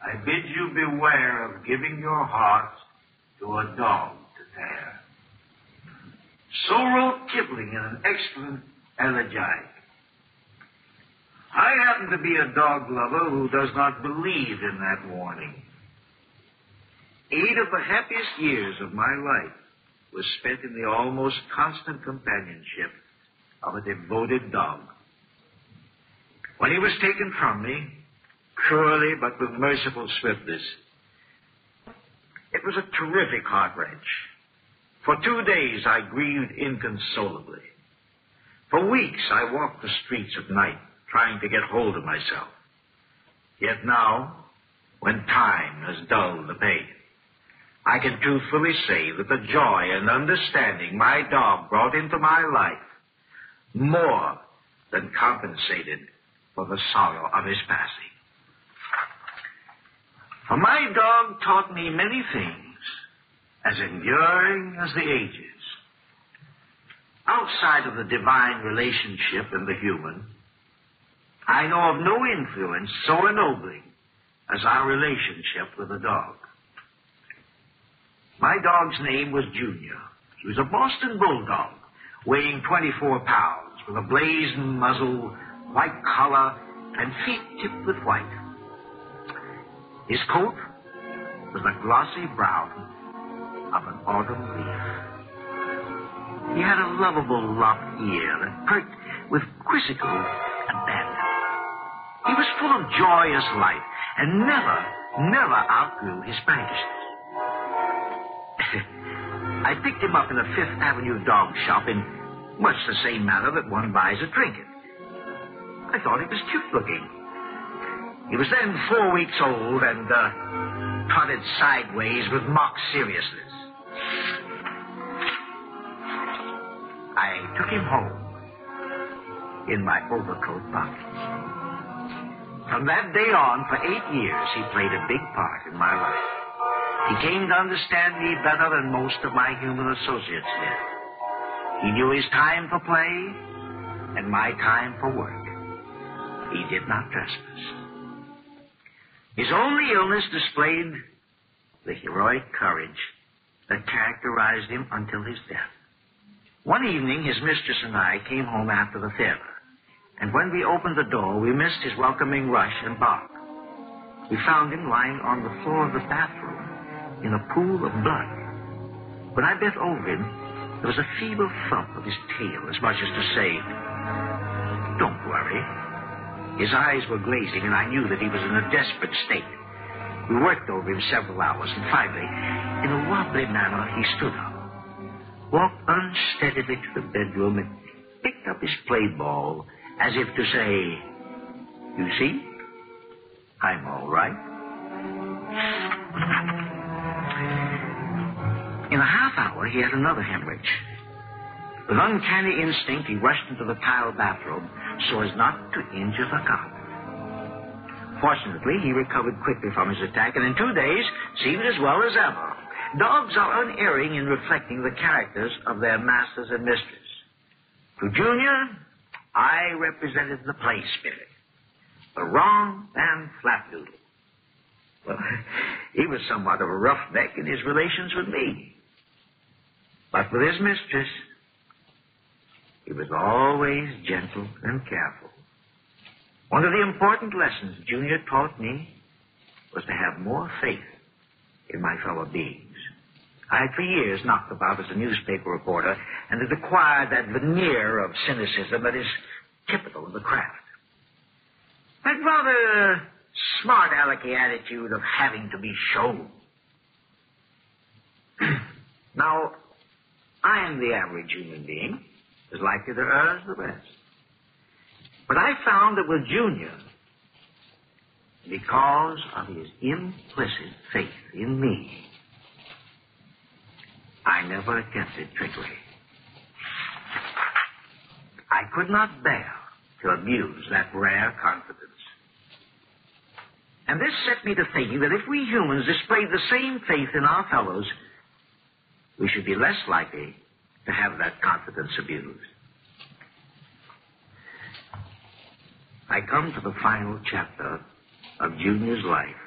I bid you beware of giving your heart to a dog to tear. So wrote Kipling in an excellent elegiac. I happen to be a dog lover who does not believe in that warning. 8 of the happiest years of my life was spent in the almost constant companionship of a devoted dog. When he was taken from me, cruelly but with merciful swiftness, it was a terrific heart wrench. For 2 days I grieved inconsolably. For weeks I walked the streets at night, trying to get hold of myself. Yet now, when time has dulled the pain, I can truthfully say that the joy and understanding my dog brought into my life more than compensated for the sorrow of his passing. For my dog taught me many things, as enduring as the ages. Outside of the divine relationship and the human, I know of no influence so ennobling as our relationship with a dog. My dog's name was Junior. He was a Boston Bulldog, weighing 24 pounds, with a blazing muzzle, white collar, and feet tipped with white. His coat was the glossy brown of an autumn leaf. He had a lovable lopped ear that perked with quizzical abandon. He was full of joyous life and never outgrew his practices. I picked him up in a Fifth Avenue dog shop in much the same manner that one buys a trinket. I thought he was cute-looking. He was then 4 weeks old and trotted sideways with mock seriousness. I took him home in my overcoat pocket. From that day on, for 8 years, he played a big part in my life. He came to understand me better than most of my human associates did. He knew his time for play and my time for work. He did not trespass. His only illness displayed the heroic courage that characterized him until his death. One evening, his mistress and I came home after the theater, and when we opened the door, we missed his welcoming rush and bark. We found him lying on the floor of the bathroom in a pool of blood. When I bent over him, there was a feeble thump of his tail, as much as to say, "Don't worry." His eyes were glazing, and I knew that he was in a desperate state. We worked over him several hours, and finally, in a wobbly manner, he stood up, walked unsteadily to the bedroom, and picked up his play ball, as if to say, "You see, I'm all right." In a half hour, he had another hemorrhage. With uncanny instinct, he rushed into the tile bathroom so as not to injure the carpet. Fortunately, he recovered quickly from his attack, and in 2 days seemed as well as ever. Dogs are unerring in reflecting the characters of their masters and mistress. To Junior, I represented the play spirit, the wrong and flapdoodle. Well, he was somewhat of a roughneck in his relations with me. But with his mistress, he was always gentle and careful. One of the important lessons Junior taught me was to have more faith in my fellow beings. I had for years knocked about as a newspaper reporter and had acquired that veneer of cynicism that is typical of the craft. That rather smart alecky attitude of having to be shown. Now, I am the average human being, as likely to err as the rest. But I found that with Junior, because of his implicit faith in me, I never attempted trickery. I could not bear to abuse that rare confidence. And this set me to thinking that if we humans displayed the same faith in our fellows, we should be less likely to have that confidence abused. I come to the final chapter of Junior's life.